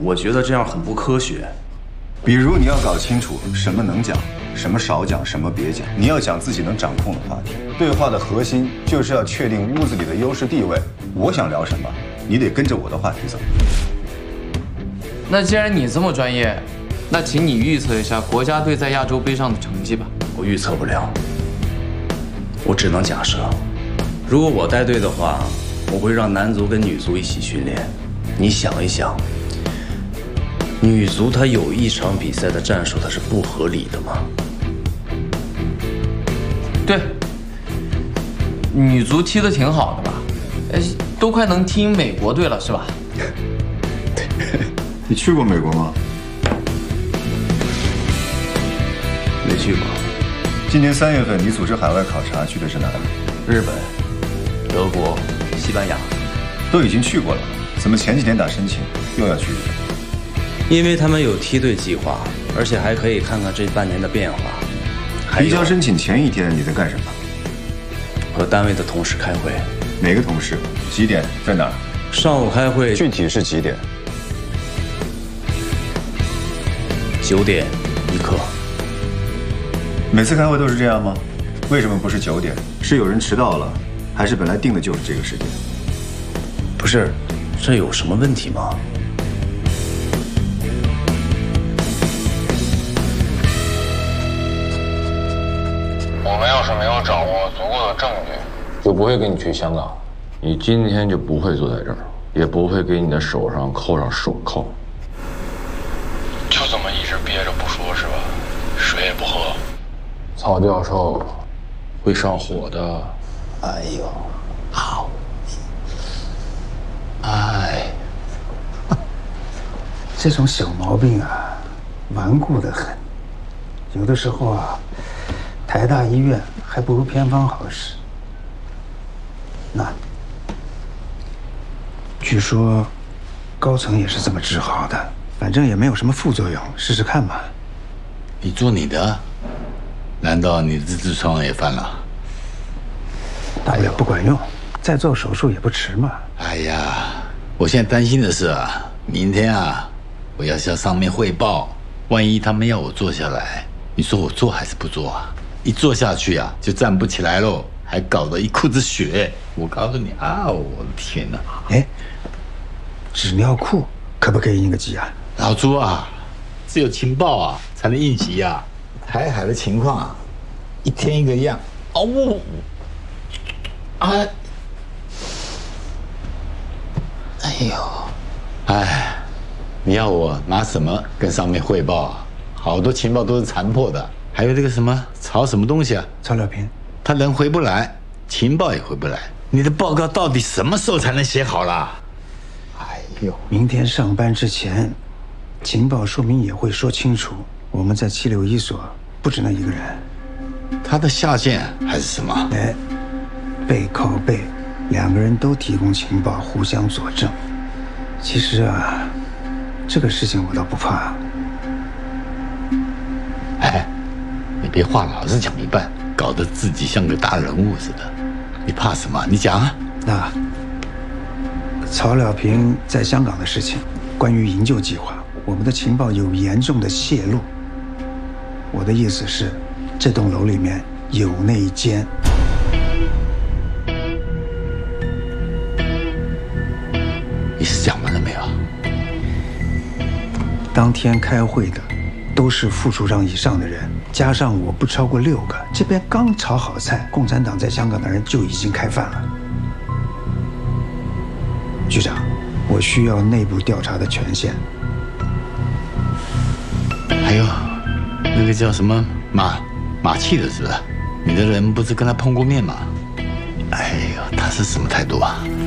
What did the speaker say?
我觉得这样很不科学。 比如你要搞清楚什么能讲，什么少讲，什么别讲。你要讲自己能掌控的话题。对话的核心就是要确定屋子里的优势地位。我想聊什么，你得跟着我的话题走。 那既然你这么专业，那请你预测一下国家队在亚洲杯上的成绩吧。 我预测不了，我只能假设。如果我带队的话，我会让男足跟女足一起训练。你想一想。女足她有一场比赛的战术，它是不合理的吗？ 对，女足踢得挺好的吧？都快能踢美国队了是吧？ 对，你去过美国吗？ 没去过。 今年3月份你组织海外考察去的是哪里？ 日本、德国、西班牙， 都已经去过了，怎么前几天打申请又要去日本？ 因为他们有梯队计划，而且还可以看看这半年的变化。 提交申请前一天你在干什么？ 和单位的同事开会。 哪个同事？几点？在哪儿？ 上午开会， 具体是几点 ？9点一刻。 每次开会都是这样吗？为什么不是9点？是有人迟到了，还是本来定的就是这个时间？ 不是，这有什么问题吗？ 我们要是没有掌握足够的证据，就不会跟你去香港。你今天就不会坐在这儿，也不会给你的手上扣上手铐。就这么一直憋着不说，是吧？水也不喝。曹教授会上火的。 哎呦，好。哎，这种小毛病啊，顽固得很。有的时候啊。台大医院还不如偏方好使。那，据说高层也是这么治好的，反正也没有什么副作用，试试看吧。 你做你的，难道你的痔疮也犯了？ 大不了不管用，再做手术也不迟嘛。 哎呀，我现在担心的是啊，明天啊，我要向上面汇报，万一他们要我坐下来，你说我做还是不做啊？一坐下去啊，就站不起来喽，还搞得一裤子血。我告诉你啊，我的天哪！ 哎，纸尿裤可不可以应个急啊？ 老朱啊，只有情报啊才能应急啊。台海的情况啊，一天一个样。哦，哎，哎呦，哎，你要我拿什么跟上面汇报啊？好多情报都是残破的。还有这个什么曹什么东西啊？ 曹了平， 他人回不来，情报也回不来。你的报告到底什么时候才能写好啦？ 哎呦，明天上班之前，情报说明也会说清楚，我们在761所不止那一个人。 他的下线还是什么？ 哎，背靠背，2个人都提供情报，互相佐证。其实啊，这个事情我倒不怕。 哎。你别话老是讲一半，搞得自己像个大人物似的。你怕什么？你讲啊！ 那曹了平在香港的事情，关于营救计划，我们的情报有严重的泄露。我的意思是，这栋楼里面有内奸。 你是讲完了没有？ 当天开会的都是副处长以上的人。加上我不超过6个，这边刚炒好菜，共产党在香港的人就已经开饭了。局长，我需要内部调查的权限。 还有，那个叫什么马契的是吧？你的人不是跟他碰过面吗？哎呦，他是什么态度啊？